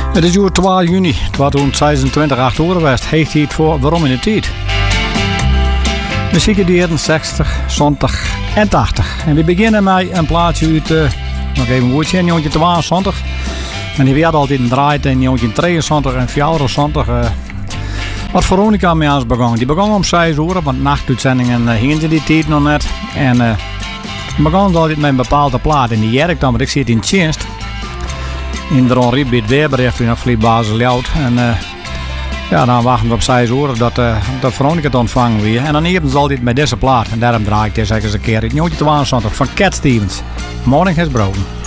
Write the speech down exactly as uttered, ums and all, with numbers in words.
Het is uur twaalf juni tweeduizend zesentwintig, acht uur geweest. Heeft hij het voor Waarom in de Tijd? Muziek die zestig, zondag en tachtig. En we beginnen met een plaatje uit, uh, nog even een woordje, negentien tweeënzontig. En die werd altijd een draait in negentien drieënzontig en vierenzontig. Uh, wat Veronica mee aan begon. Die begon om zes uur, want nachtuitzendingen uh, hingen ze die tijd nog net. En uh, die begon altijd met een bepaalde plaat. En die jerk dan, want ik zit in Tjenst. In de Ron Riet bij het weerbericht weer nog vliegbasis Ljout. En uh, ja, dan wachten we op zes uur dat, uh, dat Veronica te ontvangen weer. En dan hebben ze altijd met deze plaat. En daarom draai ik deze eens een keer in negentien tweeënzontig van Cat Stevens. Morning has broken.